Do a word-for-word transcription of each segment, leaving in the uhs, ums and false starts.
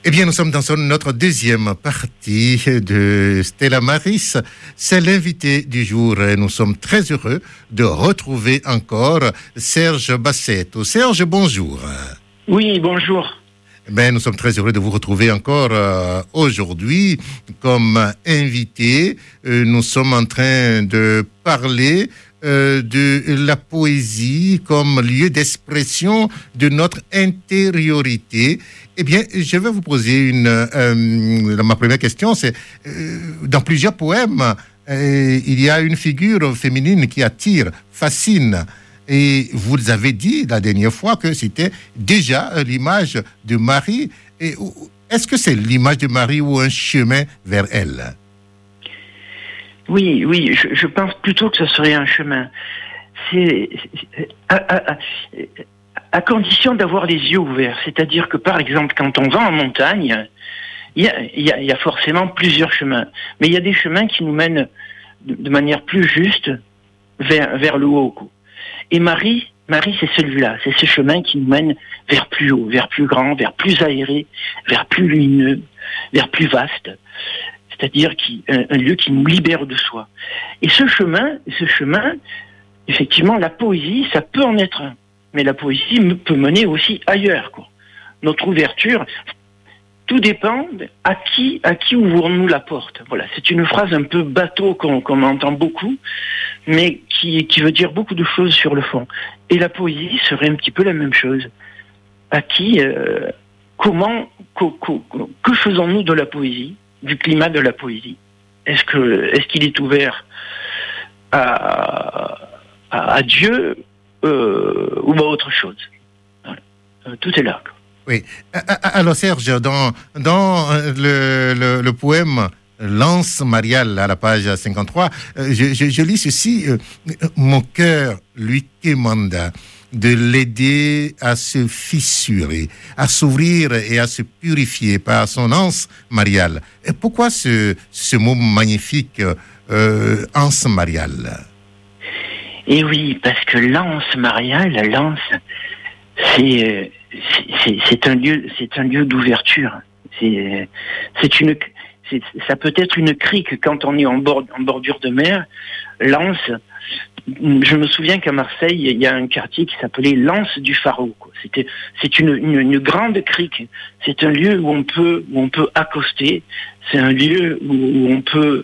Eh bien, nous sommes dans notre deuxième partie de Stella Maris. C'est l'invité du jour. Nous sommes très heureux de retrouver encore Serge Bassetto. Serge, bonjour. Oui, bonjour. Ben, nous sommes très heureux de vous retrouver encore euh, aujourd'hui comme invité. Euh, nous sommes en train de parler euh, de la poésie comme lieu d'expression de notre intériorité. Eh bien, je vais vous poser une... Euh, ma première question, c'est... Euh, dans plusieurs poèmes, euh, il y a une figure féminine qui attire, fascine. Et vous avez dit la dernière fois que c'était déjà l'image de Marie. Et est-ce que c'est l'image de Marie ou un chemin vers elle? Oui, oui, je, je pense plutôt que ce serait un chemin. C'est... c'est à, à, à, à condition d'avoir les yeux ouverts. C'est-à-dire que, par exemple, quand on va en montagne, il y a, il y a, il y a forcément plusieurs chemins. Mais il y a des chemins qui nous mènent de, de manière plus juste vers, vers le haut. Et Marie, Marie, c'est celui-là. C'est ce chemin qui nous mène vers plus haut, vers plus grand, vers plus aéré, vers plus lumineux, vers plus vaste. C'est-à-dire qui, un, un lieu qui nous libère de soi. Et ce chemin, ce chemin, effectivement, la poésie, ça peut en être un. Mais la poésie peut mener aussi ailleurs, quoi. Notre ouverture, tout dépend à qui, à qui ouvrons-nous la porte. Voilà, c'est une phrase un peu bateau qu'on, qu'on entend beaucoup, mais qui, qui veut dire beaucoup de choses sur le fond. Et la poésie serait un petit peu la même chose. À qui, euh, comment, que, que, que faisons-nous de la poésie, du climat de la poésie? Est-ce que, est-ce qu'il est ouvert à, à, à Dieu? Euh, ou à autre chose. Voilà. Euh, tout est là. Oui. Alors Serge, dans, dans le, le, le poème Lance Mariale à la page cinquante-trois, je, je, je lis ceci. Mon cœur lui commanda de l'aider à se fissurer, à s'ouvrir et à se purifier par son anse mariale. Et pourquoi ce, ce mot magnifique, euh, anse mariale? Et oui, parce que l'anse mariale, la lance, c'est, c'est, c'est un lieu, c'est un lieu d'ouverture. C'est, c'est une, c'est, ça peut être une crique quand on est en, bord, en bordure de mer. L'anse, je me souviens qu'à Marseille, il y a un quartier qui s'appelait l'anse du Pharaon, quoi. C'était, c'est une, une, une grande crique. C'est un lieu où on peut, où on peut accoster. C'est un lieu où, où on peut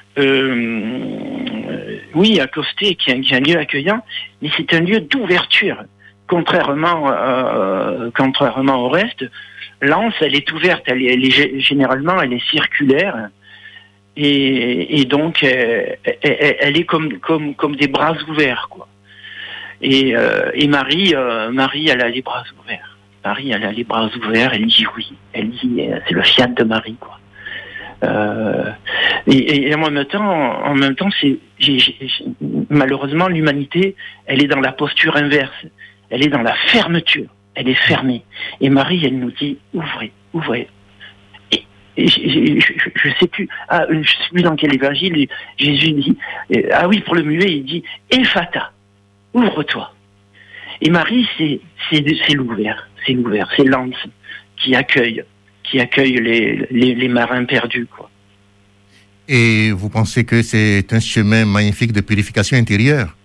Euh, oui, accosté, qui est, qui est un lieu accueillant, mais c'est un lieu d'ouverture. Contrairement, euh, contrairement au reste, l'anse, elle est ouverte, elle est, elle est généralement, elle est circulaire, et, et donc elle, elle, elle est comme, comme, comme des bras ouverts, quoi. Et, euh, et Marie, euh, Marie, elle a les bras ouverts. Marie, elle a les bras ouverts. Elle dit oui. Elle dit, c'est le fiat de Marie, quoi. Euh, et, et en même temps, en même temps, c'est j'ai, j'ai, malheureusement l'humanité, elle est dans la posture inverse. Elle est dans la fermeture. Elle est fermée. Et Marie, elle nous dit ouvrez, ouvrez. Et, et je, je, je sais plus. Ah, je sais plus dans quel évangile Jésus dit. Ah oui, pour le muet, il dit Ephata, ouvre-toi. Et Marie, c'est c'est c'est l'ouvert, c'est l'ouvert, c'est l'anse qui accueille. qui accueille les, les, les marins perdus, quoi. Et vous pensez que c'est un chemin magnifique de purification intérieure?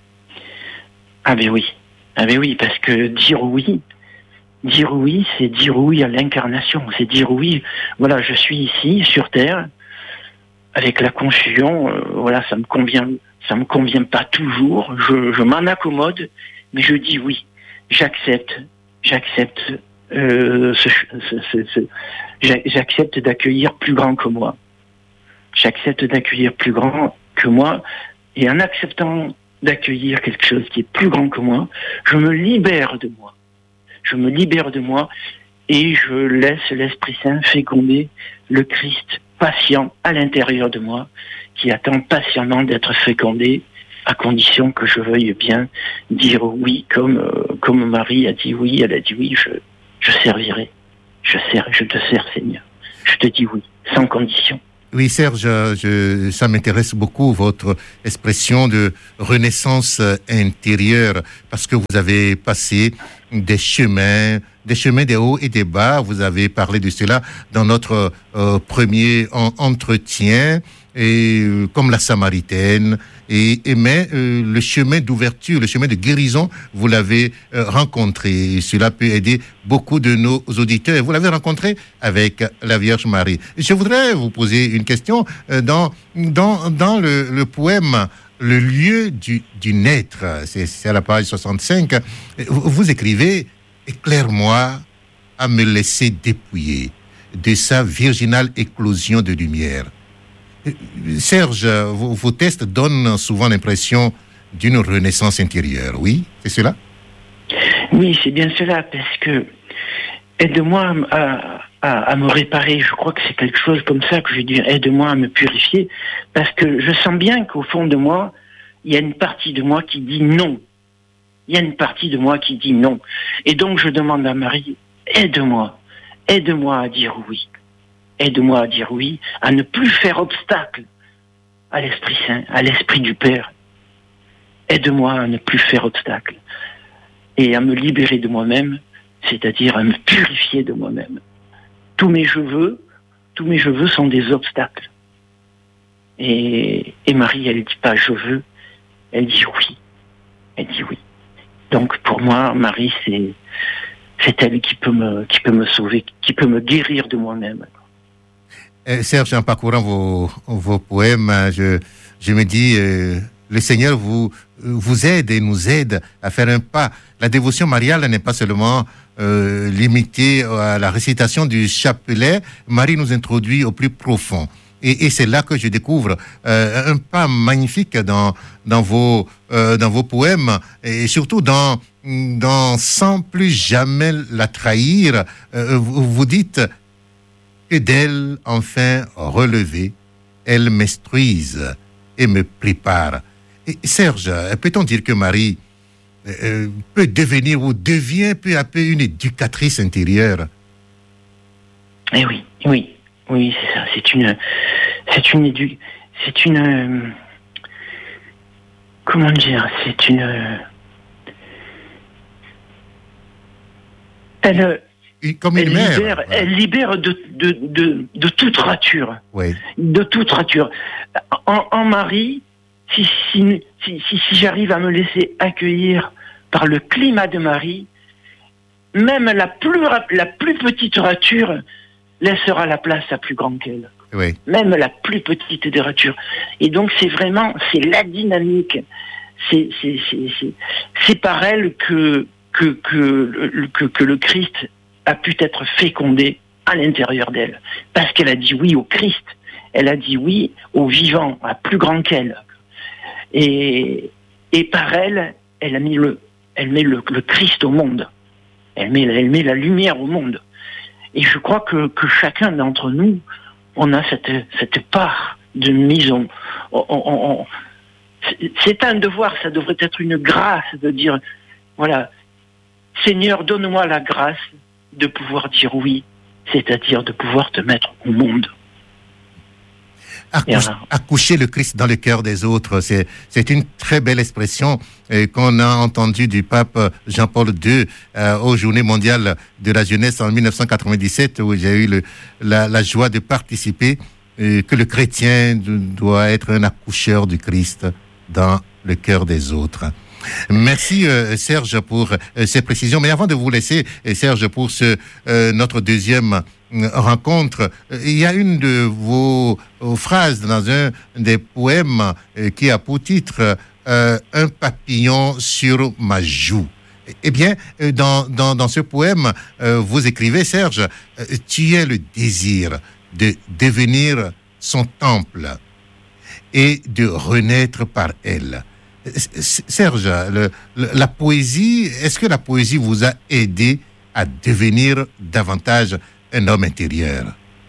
Ah ben oui, ah ben oui, parce que dire oui, dire oui, c'est dire oui à l'incarnation, c'est dire oui, voilà, je suis ici, sur Terre, avec la confusion, euh, voilà, ça me convient, ça me convient pas toujours, je, je m'en accommode, mais je dis oui, j'accepte, j'accepte, Euh, ce, ce, ce, ce, j'accepte d'accueillir plus grand que moi. J'accepte d'accueillir plus grand que moi, et en acceptant d'accueillir quelque chose qui est plus grand que moi, je me libère de moi. Je me libère de moi et je laisse l'Esprit Saint féconder le Christ patient à l'intérieur de moi, qui attend patiemment d'être fécondé, à condition que je veuille bien dire oui, comme euh, comme Marie a dit oui. Elle a dit oui, je Je servirai, je sers, je te sers, Seigneur. Je te dis oui, sans condition. Oui, Serge, je, ça m'intéresse beaucoup, votre expression de renaissance intérieure, parce que vous avez passé des chemins, des chemins des hauts et des bas. Vous avez parlé de cela dans notre euh, premier en, entretien, et euh, comme la Samaritaine. Et, et mais euh, le chemin d'ouverture, le chemin de guérison, vous l'avez euh, rencontré. Et cela peut aider beaucoup de nos auditeurs. Et vous l'avez rencontré avec la Vierge Marie. Je voudrais vous poser une question euh, dans dans dans le, le poème Le lieu du, du naître. C'est, c'est à la page soixante-cinq. Vous, vous écrivez « Éclaire-moi à me laisser dépouiller de sa virginale éclosion de lumière ». Serge, vos, vos textes donnent souvent l'impression d'une renaissance intérieure, oui? C'est cela? Oui, c'est bien cela, parce que aide-moi à, à, à me réparer. Je crois que c'est quelque chose comme ça que je dis, aide-moi à me purifier, parce que je sens bien qu'au fond de moi, il y a une partie de moi qui dit non. Il y a une partie de moi qui dit non. Et donc je demande à Marie, aide-moi, aide-moi à dire oui. Aide-moi à dire oui, à ne plus faire obstacle à l'Esprit Saint, à l'Esprit du Père. Aide-moi à ne plus faire obstacle et à me libérer de moi-même, c'est-à-dire à me purifier de moi-même. Tous mes je veux, tous mes je veux sont des obstacles. Et, et Marie, elle dit pas je veux, elle dit oui. Elle dit oui. Donc pour moi, Marie, c'est, c'est elle qui peut me, qui peut me sauver, qui peut me guérir de moi-même. Serge, en parcourant vos, vos poèmes, je, je me dis, euh, le Seigneur vous, vous aide et nous aide à faire un pas. La dévotion mariale n'est pas seulement euh, limitée à la récitation du chapelet. Marie nous introduit au plus profond. Et, et c'est là que je découvre euh, un pas magnifique dans, dans, vos, euh, dans vos poèmes, et surtout dans, dans Sans plus jamais la trahir. Euh, vous, vous dites que d'elle, enfin relevée, elle m'instruise et me prépare. Et Serge, peut-on dire que Marie euh, peut devenir ou devient peu à peu une éducatrice intérieure? Eh oui, oui, oui, c'est ça. C'est une, c'est une édu, c'est une, euh, comment dire, c'est une, euh, elle. Comme une elle, mère, libère, ouais. elle libère de, de, de, de toute rature. Oui. De toute rature. En, en Marie, si, si, si, si, si j'arrive à me laisser accueillir par le climat de Marie, même la plus, la plus petite rature laissera la place à plus grande qu'elle. Oui. Même la plus petite des ratures. Et donc c'est vraiment, c'est la dynamique. C'est, c'est, c'est, c'est, c'est par elle que, que, que, que, que le Christ a pu être fécondé à l'intérieur d'elle. Parce qu'elle a dit oui au Christ. Elle a dit oui au vivant, à plus grand qu'elle. Et, et par elle, elle a mis le, elle met le, le Christ au monde. Elle met, elle met la lumière au monde. Et je crois que, que chacun d'entre nous, on a cette, cette part de mise en, on, on, on, c'est un devoir, ça devrait être une grâce de dire, voilà, Seigneur, donne-moi la grâce de pouvoir dire oui, c'est-à-dire de pouvoir te mettre au monde. Accoucher, accoucher le Christ dans le cœur des autres, c'est, c'est une très belle expression euh, qu'on a entendue du pape Jean-Paul deux euh, aux Journées mondiales de la jeunesse en dix-neuf cent quatre-vingt-dix-sept, où j'ai eu le, la, la joie de participer, euh, que le chrétien doit être un accoucheur du Christ dans le cœur des autres. Merci euh, Serge pour euh, ces précisions. Mais avant de vous laisser, Serge, pour ce euh, notre deuxième euh, rencontre, euh, il y a une de vos, vos phrases dans un des poèmes euh, qui a pour titre euh, « Un papillon sur ma joue ». Eh bien, euh, dans, dans, dans ce poème, euh, vous écrivez, Serge, euh, « Tu es le désir de devenir son temple et de renaître par elle ». Serge, le, le, la poésie, est-ce que la poésie vous a aidé à devenir davantage un homme intérieur?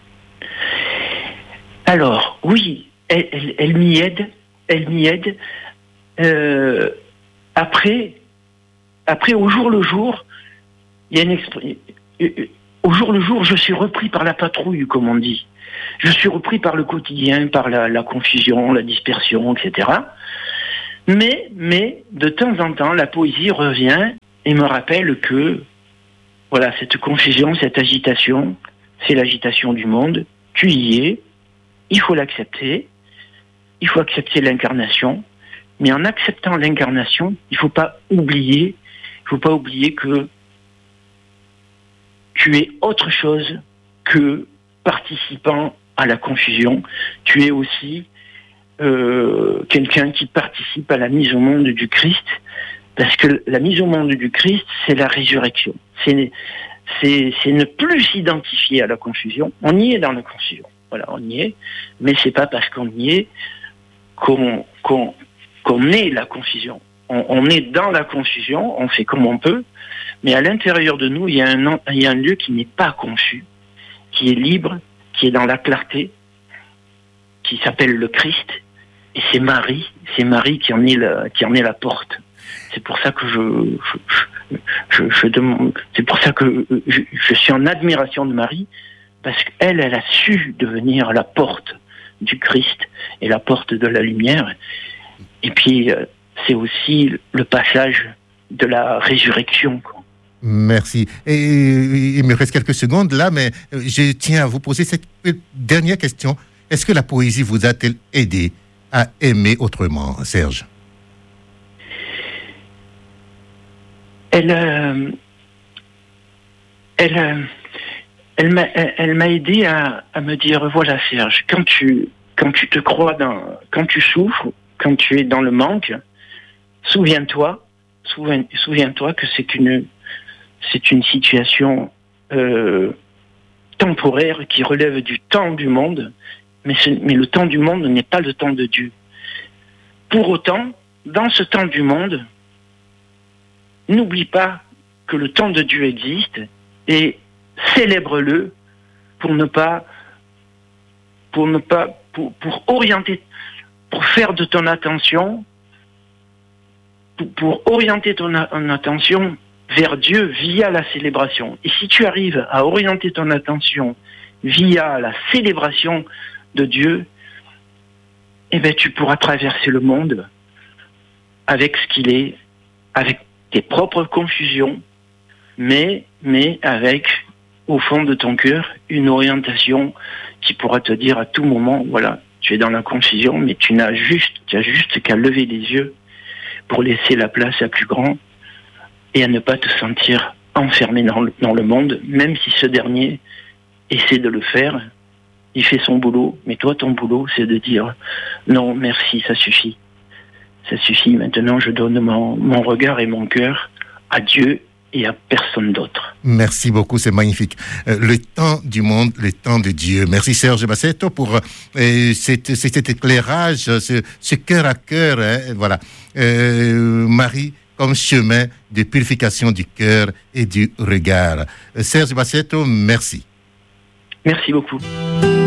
Alors, oui, elle, elle, elle m'y aide, elle m'y aide. Euh, après, après, au jour le jour, il y a une expr... au jour le jour, je suis repris par la patrouille, comme on dit. Je suis repris par le quotidien, par la, la confusion, la dispersion, et cetera. Mais, mais, de temps en temps, la poésie revient et me rappelle que, voilà, cette confusion, cette agitation, c'est l'agitation du monde. Tu y es, il faut l'accepter, il faut accepter l'incarnation, mais en acceptant l'incarnation, il ne faut pas oublier, il faut pas oublier que tu es autre chose que participant à la confusion. Tu es aussi euh, quelqu'un qui participe à la mise au monde du Christ, parce que la mise au monde du Christ, c'est la résurrection. C'est, c'est, c'est ne plus s'identifier à la confusion. On y est dans la confusion. Voilà, on y est, mais c'est pas parce qu'on y est qu'on, qu'on, qu'on est la confusion. On, on est dans la confusion, on fait comme on peut, mais à l'intérieur de nous, il y a un, il y a un lieu qui n'est pas confus, qui est libre, qui est dans la clarté, qui s'appelle le Christ, et c'est Marie, c'est Marie qui en est la, qui en est la porte. C'est pour ça que je, je, je, je demande, c'est pour ça que je, je suis en admiration de Marie, parce qu'elle, elle a su devenir la porte du Christ et la porte de la lumière. Et puis, c'est aussi le passage de la résurrection, quoi. Merci. Et il me reste quelques secondes là, mais je tiens à vous poser cette dernière question. Est-ce que la poésie vous a-t-elle aidé à aimer autrement, Serge? Elle, euh, elle, euh, elle m'a, elle m'a aidé à, à me dire, voilà, Serge, quand tu, quand tu te crois dans, quand tu souffres, quand tu es dans le manque, souviens-toi, souviens, souviens-toi que c'est une, c'est une situation euh, temporaire qui relève du temps du monde, mais, ce, mais le temps du monde n'est pas le temps de Dieu. Pour autant, dans ce temps du monde, n'oublie pas que le temps de Dieu existe et célèbre-le pour ne pas, pour ne pas, pour, pour orienter, pour faire de ton attention, pour, pour orienter ton, ton attention vers Dieu via la célébration. Et si tu arrives à orienter ton attention via la célébration de Dieu, eh ben tu pourras traverser le monde avec ce qu'il est, avec tes propres confusions, mais, mais avec, au fond de ton cœur, une orientation qui pourra te dire à tout moment, voilà, tu es dans la confusion, mais tu n'as juste, tu as juste qu'à lever les yeux pour laisser la place à plus grand et à ne pas te sentir enfermé dans le, dans le monde, même si ce dernier essaie de le faire, il fait son boulot, mais toi, ton boulot, c'est de dire, non, merci, ça suffit. Ça suffit, maintenant je donne mon, mon regard et mon cœur à Dieu et à personne d'autre. Merci beaucoup, c'est magnifique. Euh, le temps du monde, le temps de Dieu. Merci Serge Bassetto pour euh, cet, cet éclairage, ce, ce cœur à cœur. Hein, voilà. Euh, Marie comme chemin de purification du cœur et du regard. Euh, Serge Bassetto, merci. Merci beaucoup.